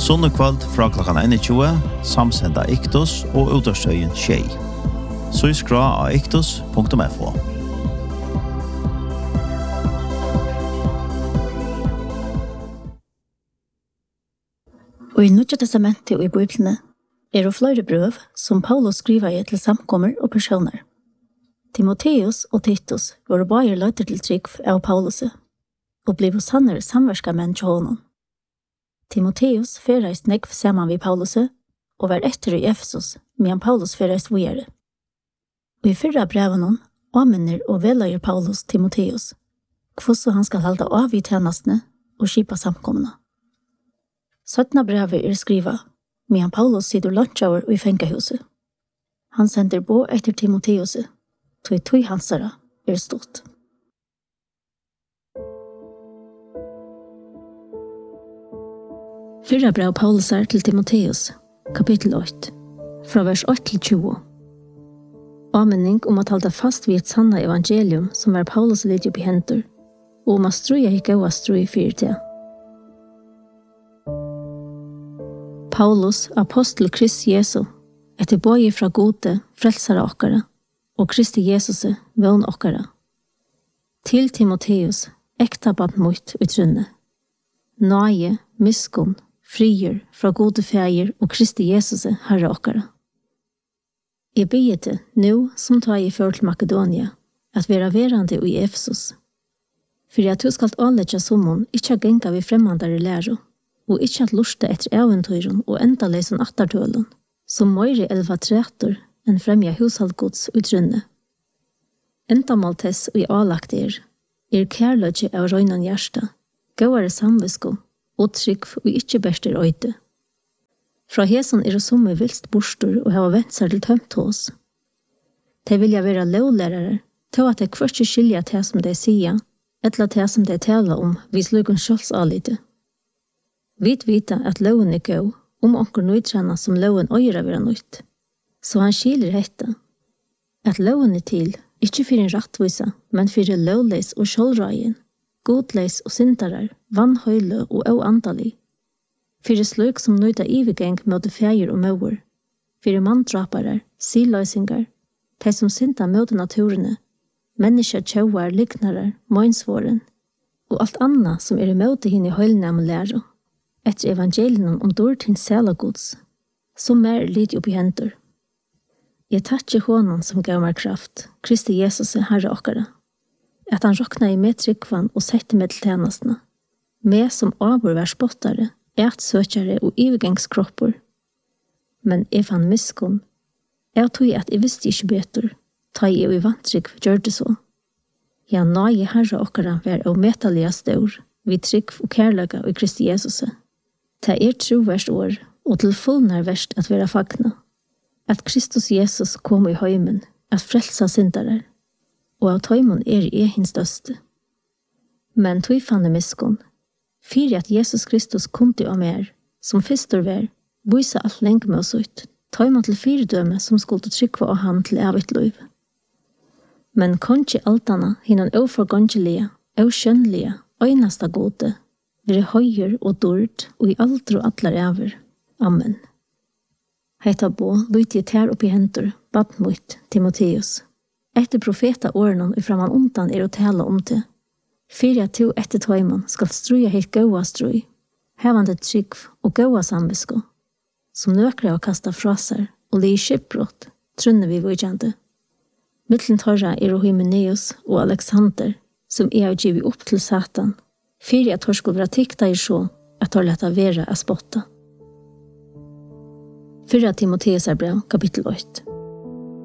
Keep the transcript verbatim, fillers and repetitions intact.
Sunnekveld fra klokkan tjueen, samsenda Iktos og utastøyen Tjei. Så skra av iktos punktum f o. Og i Nødja testamentet og i Bibelene er det flere brøv som Paulus skriver i til samkommer og personer. Timotheus og Titus var bare løyter til trygg av Paulus og ble sannere samverska menn til honom. Timotheus ferreist nekv saman vi Paulus og var etter i Efesus, medan Paulus ferreist videre. Og i fyrra breven anminner og veleier Paulus Timotheus, hvordan han skal halda av i tjenestene og skipa samkomna. Søttna brevet er skriva, medan Paulus sitter lunsjauer i fengahuset. Han sender bo etter Timotheus, tog tog hansara er stort. Fyrra brev Paulus er til Timotheus, kapittel åtte, fra vers åtte til tjue. Anmenning om at halda fast vid et sanna evangelium som var Paulus lidje på hentur, og om at struja ikke av strui fyrtida. Paulus, apostel Krist Jesu, etter bøye fra gode, frelsare okkara, og Kristi Jesus, vøn okkara. Til Timotheus, ekta bant mot utrunne. Nøye, miskunn, frier fra gode feir og Kristi Jesus, herre okkara. Jeg bygger det, nå som tar i forhold til Makedonia, at være verande i Efesus. For at du skal anlegge sommon, ikke ha genga vi fremmandare læro, og ikke at lusta etter eventyren og enda leisen attartølen, som møyre elva tretter enn fremja hushaldgods utrunne. Enda maltes og i avlagt er, er kærløgje av røynan hjärsta, gåare samvisko, og trygg og ikke bester øyde. Fra hesen er det som er vilst bostor og hava vent seg til tømt hos. De vilja være lovlærere, til at de kvørste skilja til som de sier, eller til som de taler om, vis lukken sjøls alite. Vi vita at loven er gå, om onker nøytrana som loven øyre være nøyt. Så han skiler hette, at loven er til, ikke for en rattvisa, men for en lovleis og sjålragen, godleis og sintarar, vannhøyle og oandalig. Fyrir sløk som nøyta ivigeng møte feir og møver, fyrir manndraparar, siløysingar, de som synta møte naturene, mennesker tjauar, liknarar, møynsvåren, og alt anna som er i møte hinn i høylnæm læro, etter evangelien om dårtins sælagods, som er lid oppi hendur. Jeg takkje hånden som gav meg kraft, Kristi Jesus herre okkara, at han rokna i med tryggvann og sette med til tjenestene, med som avur vær spottare, ætsøkjare og ivegengskroppor. Men jeg fann miskunn. Jeg tog at jeg visste ikke betur, ta jeg i vantrygg gjør det så. Ja, nøye herre okkara vær og metalige stor, vi trygg og kærlega i Kristi Jesus. Ta er troverst år, og til fullnær verst at være fagna, at Kristus Jesus kom i høymen, at frelsa syndarar, og av tøymon er i hins største. Men tog fann jeg miskunn, fyrir at Jesus Kristus kom til å mer, som fyrstor vær, vysa alt lenge med oss ut, tøymon til fyrdøme som skulle trykva av han til evigt liv. Men kanskje altana hinnan oforgongelige, oskjønnelige, øynasta gode, vire høyer og dård og i aldro atlar ever. Amen. Heita bo, lyti tær oppi hentur, bad mot Timotheus. Etter profeta årenon i framan undan er å tala om det. Fyrir at to etter tøyman skal struja heilt gåa strui, hevande trygg og gåa samvisko, som nøkre å kasta frasar og li skipbrott, trunne vi vujjande. Mittlen torra er Hymeneus og Alexander, som er å givi opp til Satan, fyrir at hår skulle være tikta i sjå, at hår leta vera a spotta. Fyrra Timotheus er brev, kapittel åtte.